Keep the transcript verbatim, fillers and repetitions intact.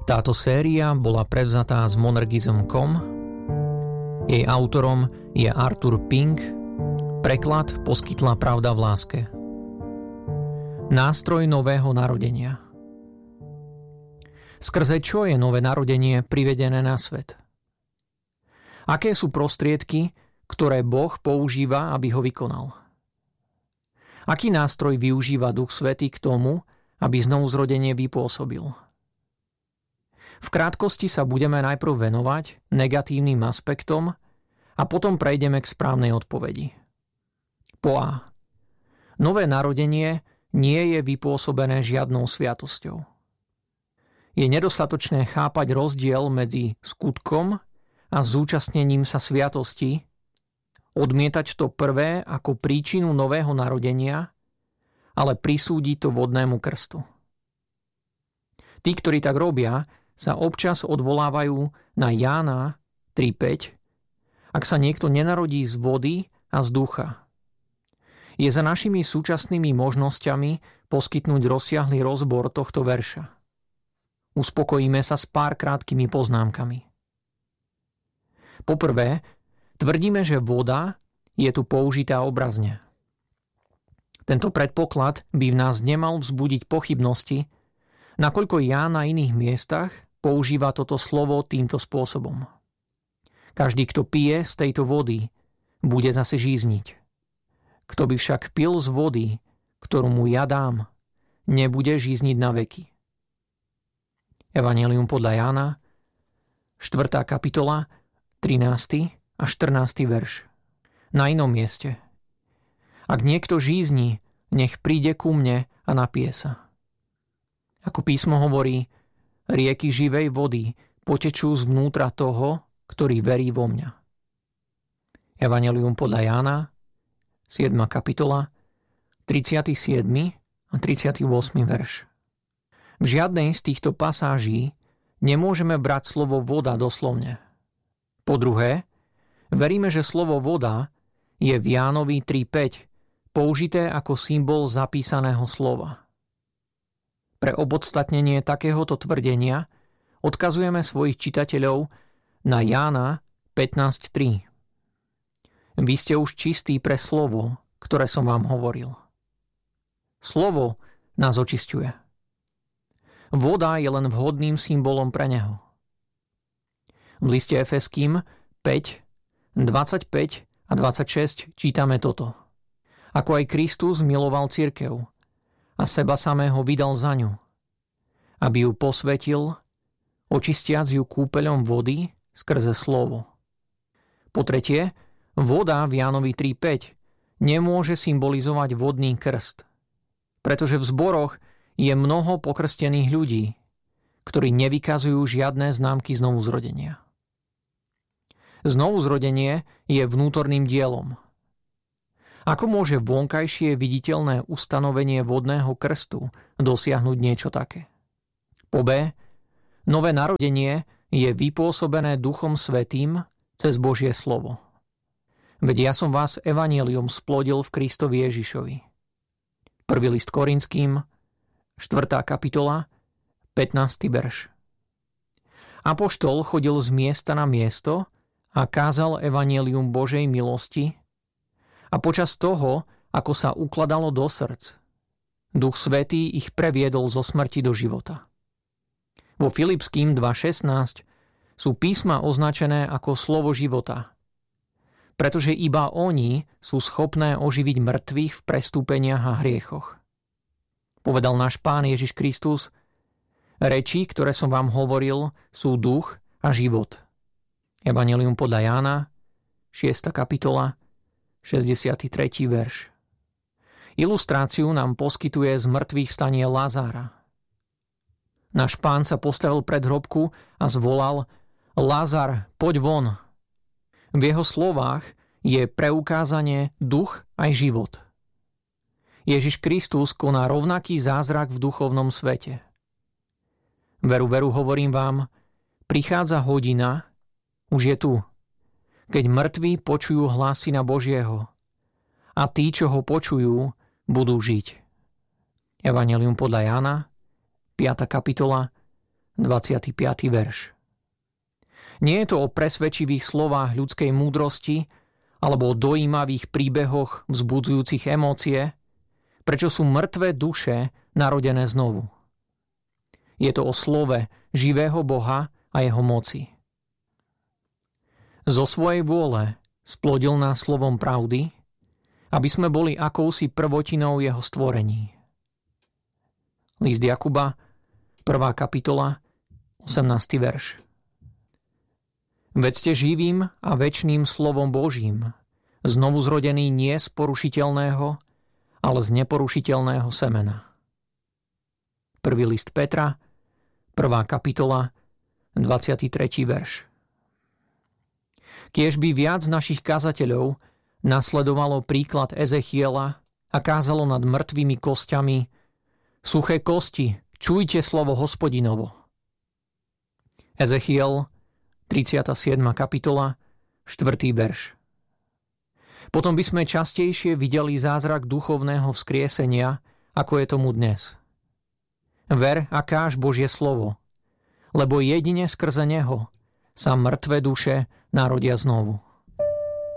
Táto séria bola prevzatá z monergism bodka com. Jej autorom je Arthur Pink. Preklad poskytla Pravda v láske. Nástroj nového narodenia. Skrze čo je nové narodenie privedené na svet? Aké sú prostriedky, ktoré Boh používa, aby ho vykonal? Aký nástroj využíva Duch Svätý k tomu, aby znovuzrodenie vypôsobil? V krátkosti sa budeme najprv venovať negatívnym aspektom a potom prejdeme k správnej odpovedi. Po A. Nové narodenie nie je vypôsobené žiadnou sviatosťou. Je nedostatočné chápať rozdiel medzi skutkom a zúčastnením sa sviatosti, odmietať to prvé ako príčinu nového narodenia, ale prisúdiť to vodnému krstu. Tí, ktorí tak robia, sa občas odvolávajú na Jána tri päť, ak sa niekto nenarodí z vody a z ducha. Je za našimi súčasnými možnosťami poskytnúť rozsiahly rozbor tohto verša. Uspokojíme sa s pár krátkými poznámkami. Poprvé, tvrdíme, že voda je tu použitá obrazne. Tento predpoklad by v nás nemal vzbudiť pochybnosti, nakoľko Ján na iných miestach používa toto slovo týmto spôsobom. Každý, kto pije z tejto vody, bude zase žízniť. Kto by však pil z vody, ktorú mu ja dám, nebude žízniť na veky. Evanjelium podľa Jána, štvrtá kapitola, trinásty a štrnásty verš. Na inom mieste. Ak niekto žízni, nech príde ku mne a napije sa. Ako písmo hovorí, rieky živej vody potečú zvnútra toho, ktorý verí vo mňa. Evanjelium podľa Jána, siedma kapitola, tridsiaty siedmy a tridsiaty ôsmy verš. V žiadnej z týchto pasáží nemôžeme brať slovo voda doslovne. Po druhé, veríme, že slovo voda je v Jánovi tri päť použité ako symbol zapísaného slova. Pre opodstatnenie takéhoto tvrdenia odkazujeme svojich čitateľov na Jána pätnásť tri. Vy ste už čistí pre slovo, ktoré som vám hovoril. Slovo nás očisťuje. Voda je len vhodným symbolom pre neho. V liste Efeským päť, dvadsaťpäť a dvadsaťšesť čítame toto. Ako aj Kristus miloval cirkev a seba samého vydal za ňu, aby ju posvetil, očistiac ju kúpeľom vody skrze slovo. Po tretie, voda v Jánovi tri päť nemôže symbolizovať vodný krst, pretože v zboroch je mnoho pokrstených ľudí, ktorí nevykazujú žiadne známky znovuzrodenia. Znovuzrodenie je vnútorným dielom. Ako môže vonkajšie viditeľné ustanovenie vodného krstu dosiahnuť niečo také? Po B. Nové narodenie je vypôsobené Duchom Svätým cez Božie slovo. Veď ja som vás evanjelium splodil v Kristovi Ježišovi. Prvý list Korinským, štvrtá kapitola, pätnásty verš. Apoštol chodil z miesta na miesto a kázal evanjelium Božej milosti a počas toho, ako sa ukladalo do srdc, Duch Svätý ich previedol zo smrti do života. Vo Filipským dva šestnásť sú písma označené ako slovo života, pretože iba oni sú schopné oživiť mŕtvych v prestúpeniach a hriechoch. Povedal náš Pán Ježiš Kristus, reči, ktoré som vám hovoril, sú duch a život. Evanjelium podľa Jána, šiesta kapitola, šesťdesiaty tretí verš. Ilustráciu nám poskytuje z mŕtvych stanie Lázára. Náš Pán sa postavil pred hrobku a zvolal: Lázar, poď von. V jeho slovách je preukázanie duch aj život. Ježiš Kristus koná rovnaký zázrak v duchovnom svete. Veru, veru, hovorím vám, prichádza hodina, už je tu, keď mŕtvi počujú hlas Syna Božieho a tí, čo ho počujú, budú žiť. Evanjelium podľa Jána, piata kapitola, dvadsiaty piaty verš. Nie je to o presvedčivých slovách ľudskej múdrosti alebo o dojímavých príbehoch vzbudzujúcich emócie, prečo sú mŕtve duše narodené znovu. Je to o slove živého Boha a jeho moci. Zo svojej vôle splodil nás slovom pravdy, aby sme boli akousi prvotinou jeho stvorení. List Jakuba, prvá kapitola, osemnásty verš. Veď ste živým a večným slovom Božím, znovu zrodený nie z porušiteľného, ale z neporušiteľného semena. Prvý list Petra, prvá kapitola, dvadsiaty tretí verš. Kiež by viac našich kazateľov nasledovalo príklad Ezechiela a kázalo nad mŕtvými kostiami: Suché kosti, čujte slovo Hospodinovo. Ezechiel, tridsiata siedma kapitola, štvrtý verš. Potom by sme častejšie videli zázrak duchovného vzkriesenia, ako je tomu dnes. Ver a káž Božie slovo, lebo jedine skrze neho sa mŕtve duše narodia znovu.